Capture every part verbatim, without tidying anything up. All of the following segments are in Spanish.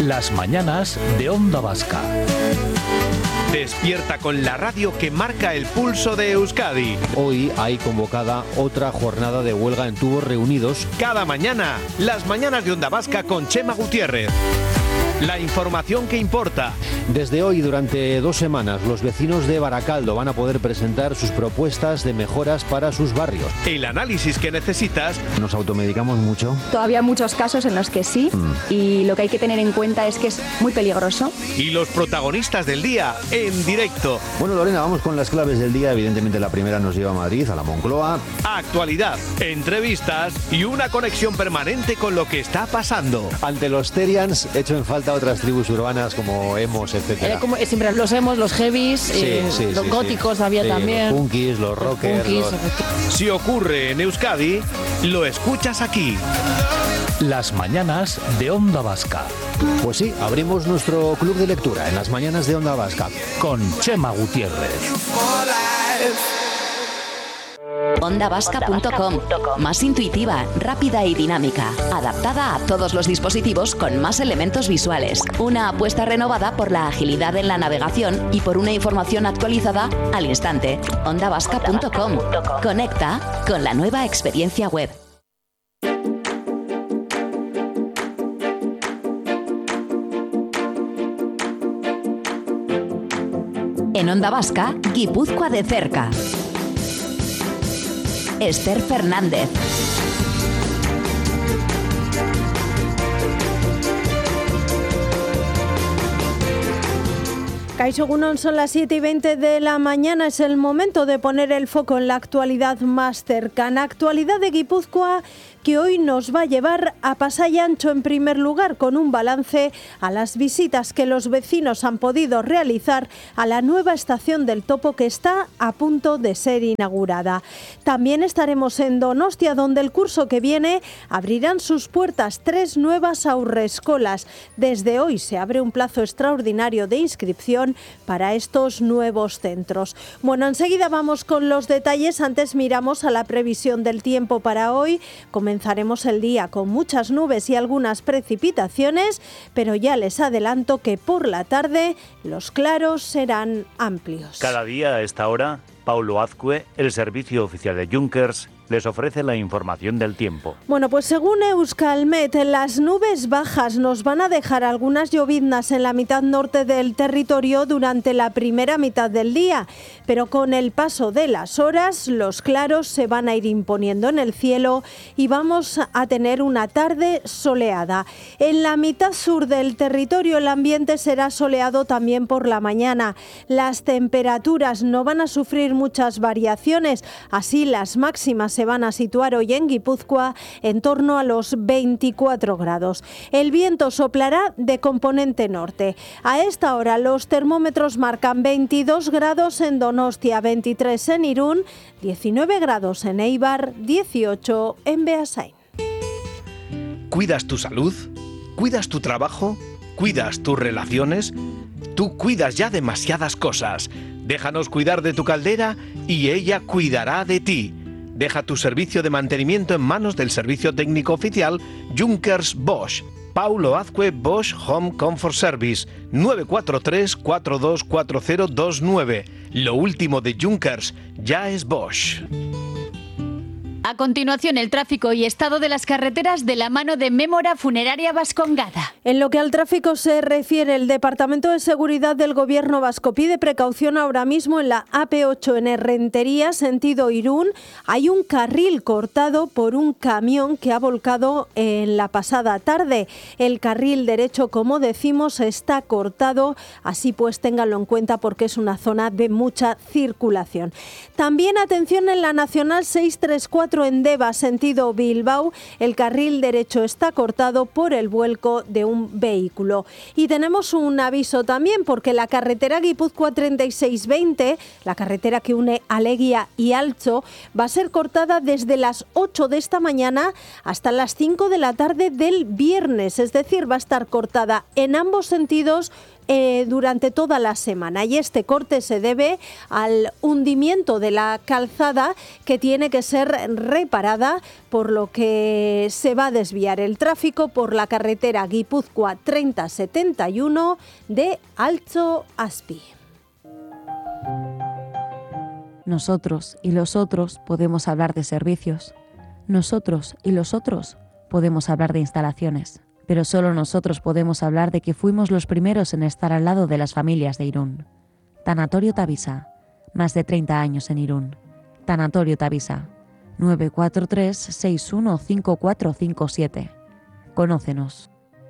Las mañanas de Onda Vasca. Despierta con la radio que marca el pulso de Euskadi. Hoy hay convocada otra jornada de huelga en tubos reunidos. Cada mañana, las mañanas de Onda Vasca con Chema Gutiérrez. La información que importa. Desde hoy, durante dos semanas, los vecinos de Baracaldo van a poder presentar sus propuestas de mejoras para sus barrios. El análisis que necesitas. ¿Nos automedicamos mucho? Todavía hay muchos casos en los que sí, mm. y lo que hay que tener en cuenta es que es muy peligroso. Y los protagonistas del día en directo. Bueno, Lorena, vamos con las claves del día. Evidentemente la primera nos lleva a Madrid, a la Moncloa. Actualidad, entrevistas y una conexión permanente con lo que está pasando. Ante los Terians, hecho en falta otras tribus urbanas como emos, etcétera. Eh, como, siempre los emos, los heavies, sí, eh, sí, los sí, góticos sí. había sí, también. Los punkis, los rockers. Punkis, los... Si ocurre en Euskadi, lo escuchas aquí. Las mañanas de Onda Vasca. Pues sí, abrimos nuestro club de lectura en las mañanas de Onda Vasca. Con Chema Gutiérrez. onda vasca punto com. Más intuitiva, rápida y dinámica. Adaptada a todos los dispositivos con más elementos visuales. Una apuesta renovada por la agilidad en la navegación y por una información actualizada al instante. onda vasca punto com. Conecta con la nueva experiencia web. En Onda Vasca, Guipúzcoa de cerca. Esther Fernández. Kaixo Egunon, son las siete y veinte de la mañana. Es el momento de poner el foco en la actualidad más cercana. Actualidad de Guipúzcoa, que hoy nos va a llevar a Pasai Antxo en primer lugar, con un balance a las visitas que los vecinos han podido realizar a la nueva estación del Topo, que está a punto de ser inaugurada. También estaremos en Donostia, donde el curso que viene abrirán sus puertas tres nuevas haurreskolas. Desde hoy se abre un plazo extraordinario de inscripción para estos nuevos centros. Bueno, enseguida vamos con los detalles. Antes miramos a la previsión del tiempo para hoy. Comenzaremos el día con muchas nubes y algunas precipitaciones, pero ya les adelanto que por la tarde los claros serán amplios. Cada día a esta hora, Paulo Azcue, el servicio oficial de Junkers, les ofrece la información del tiempo. Bueno, pues según Euskalmet, las nubes bajas nos van a dejar algunas lloviznas en la mitad norte del territorio durante la primera mitad del día, pero con el paso de las horas los claros se van a ir imponiendo en el cielo y vamos a tener una tarde soleada. En la mitad sur del territorio el ambiente será soleado también por la mañana. Las temperaturas no van a sufrir muchas variaciones, así las máximas se van a situar hoy en Guipúzcoa en torno a los veinticuatro grados. El viento soplará de componente norte. A esta hora los termómetros marcan veintidós grados en Donostia, veintitrés en Irún, diecinueve grados en Eibar, dieciocho en Beasain. ¿Cuidas tu salud? ¿Cuidas tu trabajo? ¿Cuidas tus relaciones? Tú cuidas ya demasiadas cosas. Déjanos cuidar de tu caldera y ella cuidará de ti. Deja tu servicio de mantenimiento en manos del servicio técnico oficial Junkers Bosch. Paulo Azcue Bosch Home Comfort Service, nueve cuatro tres, cuatro dos cuatro cero dos nueve. Lo último de Junkers ya es Bosch. A continuación, el tráfico y estado de las carreteras de la mano de Mémora Funeraria Vascongada. En lo que al tráfico se refiere, el Departamento de Seguridad del Gobierno vasco pide precaución ahora mismo en la A P ocho en Errentería, sentido Irún. Hay un carril cortado por un camión que ha volcado en la pasada tarde. El carril derecho, como decimos, está cortado, así pues ténganlo en cuenta porque es una zona de mucha circulación. También atención en la Nacional seiscientos treinta y cuatro en Deva, sentido Bilbao. El carril derecho está cortado por el vuelco de un vehículo. Y tenemos un aviso también porque la carretera Guipúzcoa treinta y seis veinte, la carretera que une Aleguía y Altxo, va a ser cortada desde las ocho de esta mañana hasta las cinco de la tarde del viernes. Es decir, va a estar cortada en ambos sentidos eh, durante toda la semana y este corte se debe al hundimiento de la calzada que tiene que ser reparada, por lo que se va a desviar el tráfico por la carretera Guipúzcoa treinta setenta y uno de Altzo-Aspi. Nosotros y los otros podemos hablar de servicios. Nosotros y los otros podemos hablar de instalaciones. Pero solo nosotros podemos hablar de que fuimos los primeros en estar al lado de las familias de Irún. Tanatorio Tavisa, más de treinta años en Irún. Tanatorio Tavisa, nueve cuatro tres, seis uno cinco cuatro cinco siete. Conócenos.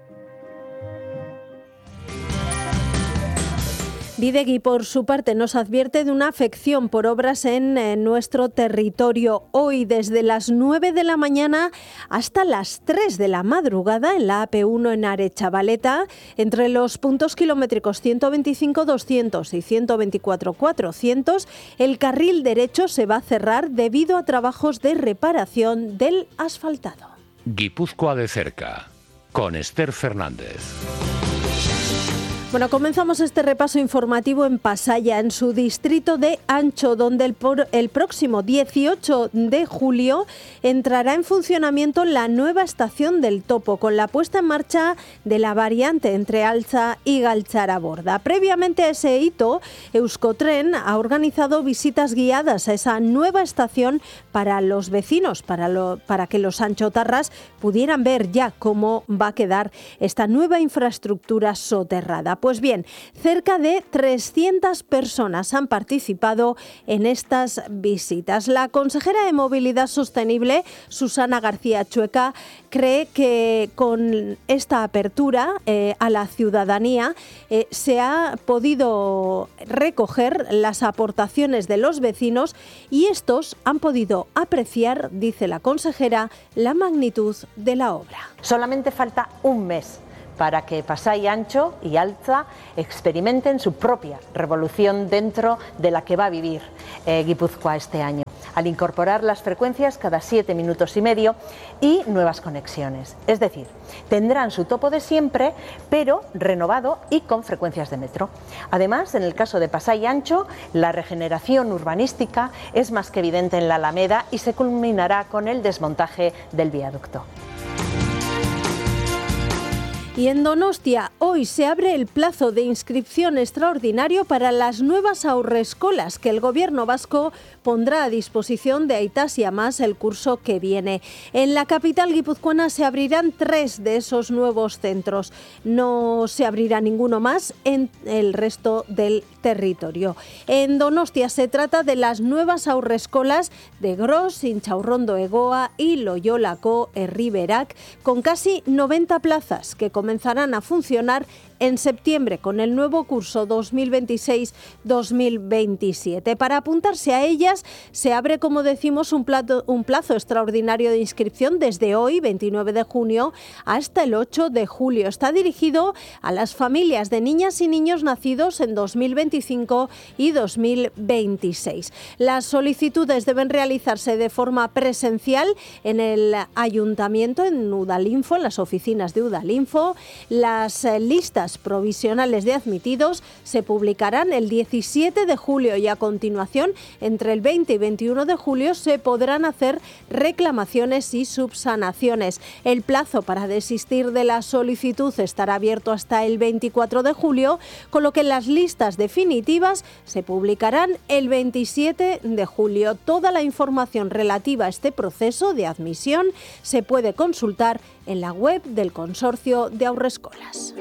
Bidegui, por su parte, nos advierte de una afección por obras en, en nuestro territorio. Hoy, desde las nueve de la mañana hasta las tres de la madrugada, en la A P uno en Arechavaleta, entre los puntos kilométricos ciento veinticinco doscientos y ciento veinticuatro cuatrocientos, el carril derecho se va a cerrar debido a trabajos de reparación del asfaltado. Guipúzcoa de cerca, con Esther Fernández. Bueno, comenzamos este repaso informativo en Pasaya, en su distrito de Ancho, donde el, por, el próximo dieciocho de julio entrará en funcionamiento la nueva estación del Topo, con la puesta en marcha de la variante entre Altza y Galtzaraborda. Previamente a ese hito, Euskotren ha organizado visitas guiadas a esa nueva estación para los vecinos, para, lo, para que los anchotarras pudieran ver ya cómo va a quedar esta nueva infraestructura soterrada. Pues bien, cerca de trescientas personas han participado en estas visitas. La consejera de Movilidad Sostenible, Susana García Chueca, cree que con esta apertura eh, a la ciudadanía eh, se ha podido recoger las aportaciones de los vecinos y estos han podido apreciar, dice la consejera, la magnitud de la obra. Solamente falta un mes para que Pasai Ancho y Altza experimenten su propia revolución dentro de la que va a vivir eh, Guipúzcoa este año, al incorporar las frecuencias cada siete minutos y medio y nuevas conexiones. Es decir, tendrán su topo de siempre, pero renovado y con frecuencias de metro. Además, en el caso de Pasai Ancho, la regeneración urbanística es más que evidente en la Alameda y se culminará con el desmontaje del viaducto. Y en Donostia, hoy se abre el plazo de inscripción extraordinario para las nuevas haurreskolas que el Gobierno vasco pondrá a disposición de Aitas y Amás el curso que viene. En la capital guipuzcoana se abrirán tres de esos nuevos centros. No se abrirá ninguno más en el resto del territorio. En Donostia se trata de las nuevas haurreskolas de Gros, Intxaurrondo Egoa y Loiolako Herriberak, con casi noventa plazas que comenzarán a funcionar en septiembre con el nuevo curso dos mil veintiséis dos mil veintisiete. Para apuntarse a ellas se abre, como decimos, un, plato, un plazo extraordinario de inscripción desde hoy, veintinueve de junio, hasta el ocho de julio. Está dirigido a las familias de niñas y niños nacidos en dos mil veinticinco y dos mil veintiséis. Las solicitudes deben realizarse de forma presencial en el ayuntamiento, en Udalinfo, en las oficinas de Udalinfo. Las eh, listas provisionales de admitidos se publicarán el diecisiete de julio y a continuación, entre el veinte y veintiuno de julio, se podrán hacer reclamaciones y subsanaciones. El plazo para desistir de la solicitud estará abierto hasta el veinticuatro de julio, con lo que las listas definitivas se publicarán el veintisiete de julio. Toda la información relativa a este proceso de admisión se puede consultar en la web del Consorcio de Haurreskolas.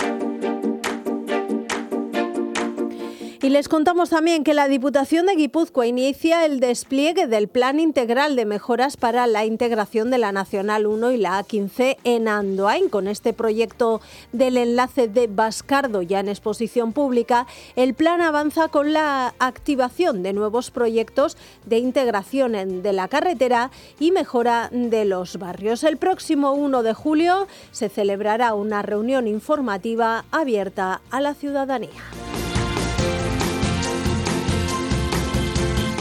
Y les contamos también que la Diputación de Guipúzcoa inicia el despliegue del Plan Integral de Mejoras para la integración de la Nacional uno y la A quince en Andoain. Con este proyecto del enlace de Bascardo ya en exposición pública, el plan avanza con la activación de nuevos proyectos de integración de la carretera y mejora de los barrios. El próximo uno de julio se celebrará una reunión informativa abierta a la ciudadanía.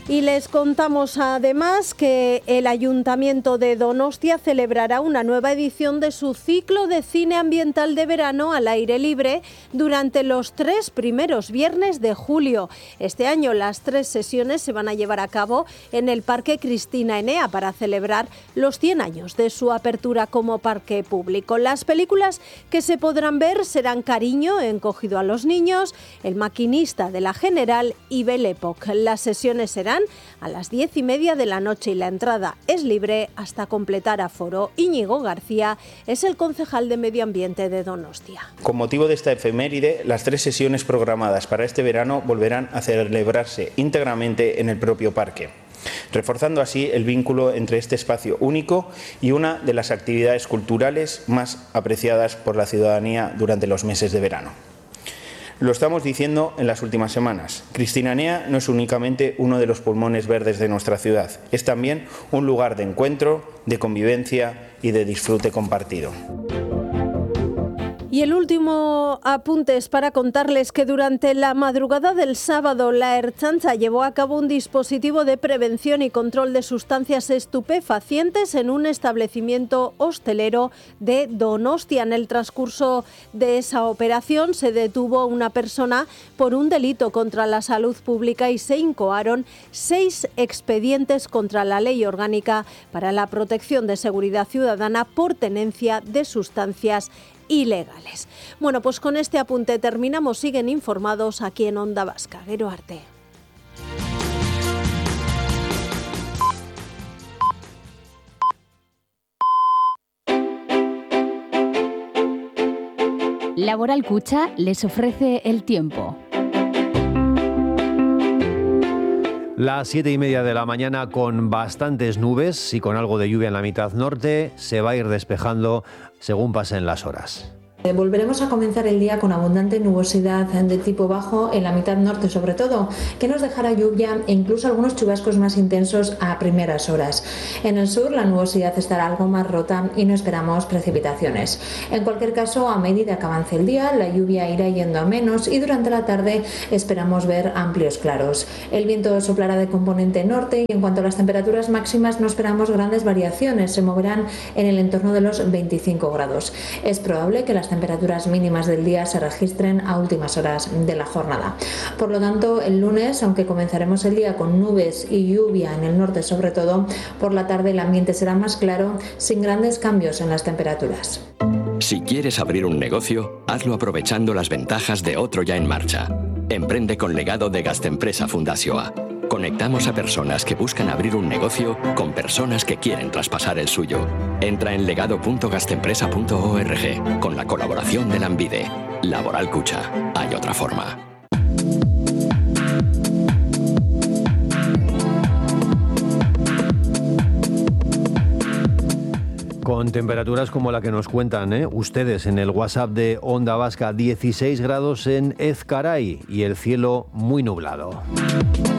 Y les contamos además que el Ayuntamiento de Donostia celebrará una nueva edición de su ciclo de cine ambiental de verano al aire libre durante los tres primeros viernes de julio. Este año las tres sesiones se van a llevar a cabo en el Parque Cristina Enea para celebrar los cien años de su apertura como parque público. Las películas que se podrán ver serán Cariño, encogido a los niños, El maquinista de la General y Belle Époque. Las sesiones serán a las diez y media de la noche y la entrada es libre hasta completar aforo. Íñigo García es el concejal de Medio Ambiente de Donostia. Con motivo de esta efeméride, las tres sesiones programadas para este verano volverán a celebrarse íntegramente en el propio parque, reforzando así el vínculo entre este espacio único y una de las actividades culturales más apreciadas por la ciudadanía durante los meses de verano. Lo estamos diciendo en las últimas semanas. Cristina Enea no es únicamente uno de los pulmones verdes de nuestra ciudad, es también un lugar de encuentro, de convivencia y de disfrute compartido. Y el último apunte es para contarles que durante la madrugada del sábado la Ertzaintza llevó a cabo un dispositivo de prevención y control de sustancias estupefacientes en un establecimiento hostelero de Donostia. En el transcurso de esa operación se detuvo una persona por un delito contra la salud pública y se incoaron seis expedientes contra la Ley Orgánica para la Protección de Seguridad Ciudadana por tenencia de sustancias ilegales. Bueno, pues con este apunte terminamos. Siguen informados aquí en Onda Vasca. Gero arte. Laboral Cucha les ofrece el tiempo. Las siete y media de la mañana con bastantes nubes y con algo de lluvia en la mitad norte. Se va a ir despejando según pasen las horas. Volveremos a comenzar el día con abundante nubosidad de tipo bajo en la mitad norte sobre todo, que nos dejará lluvia e incluso algunos chubascos más intensos a primeras horas. En el sur la nubosidad estará algo más rota y no esperamos precipitaciones. En cualquier caso, a medida que avance el día, la lluvia irá yendo a menos y durante la tarde esperamos ver amplios claros. El viento soplará de componente norte y en cuanto a las temperaturas máximas no esperamos grandes variaciones, se moverán en el entorno de los veinticinco grados. Es probable que las temperaturas mínimas del día se registren a últimas horas de la jornada. Por lo tanto, el lunes, aunque comenzaremos el día con nubes y lluvia en el norte sobre todo, por la tarde el ambiente será más claro, sin grandes cambios en las temperaturas. Si quieres abrir un negocio, hazlo aprovechando las ventajas de otro ya en marcha. Emprende con legado de Gastempresa Fundazioa. Conectamos a personas que buscan abrir un negocio con personas que quieren traspasar el suyo. Entra en legado punto gastempresa punto org con la colaboración de Lanbide. Laboral Cucha. Hay otra forma. Con temperaturas como la que nos cuentan ¿eh? ustedes en el WhatsApp de Onda Vasca, dieciséis grados en Ezcaray y el cielo muy nublado.